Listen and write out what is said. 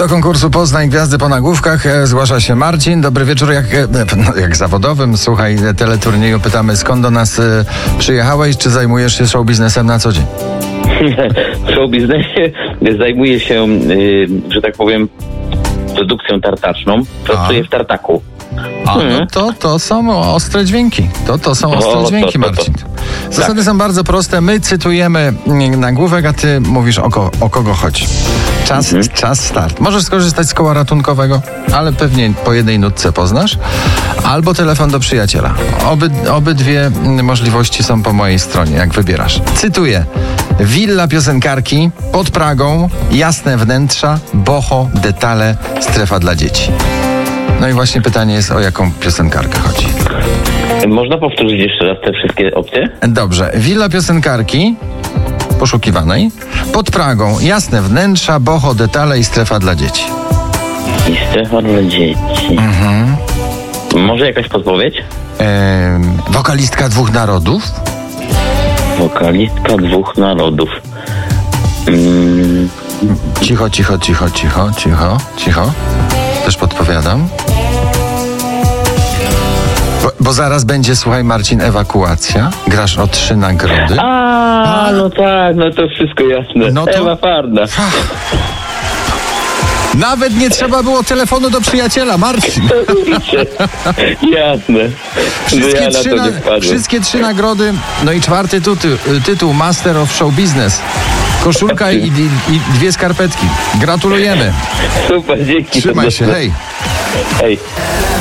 Do konkursu Poznań Gwiazdy po nagłówkach zgłasza się Marcin. Dobry wieczór, jak zawodowym. Słuchaj, teleturnieju pytamy, skąd do nas przyjechałeś, czy zajmujesz się show biznesem na co dzień? W show biznesie zajmuję się, że tak powiem, produkcją tartaczną. Pracuję w tartaku. No to są ostre dźwięki. To są ostre dźwięki, Marcin. Zasady są bardzo proste. My cytujemy nagłówek, a ty mówisz o kogo chodzi. Czas start. Możesz skorzystać z koła ratunkowego, ale pewnie po jednej nutce poznasz. Albo telefon do przyjaciela. Obydwie możliwości są po mojej stronie, jak wybierasz. Cytuję. Willa piosenkarki, pod Pragą, jasne wnętrza, boho, detale, strefa dla dzieci. No i właśnie pytanie jest, o jaką piosenkarkę chodzi. Można powtórzyć jeszcze raz te wszystkie opcje? Dobrze. Willa piosenkarki poszukiwanej, pod Pragą, jasne wnętrza, boho, detale i strefa dla dzieci. I strefa dla dzieci. Może jakaś podpowiedź? Wokalistka dwóch narodów. Wokalistka dwóch narodów. Cicho. Też podpowiadam. Bo zaraz będzie, słuchaj Marcin, ewakuacja. Grasz o 3 nagrody. No tak, no to wszystko jasne. No to... Ewa Farna. Nawet nie trzeba było telefonu do przyjaciela, Marcin. Jasne. Wszystkie 3 nagrody, no i 4. tytuł Master of Show Business. Koszulka i 2 skarpetki. Gratulujemy. Super, dzięki. Trzymaj się, hej. Hej.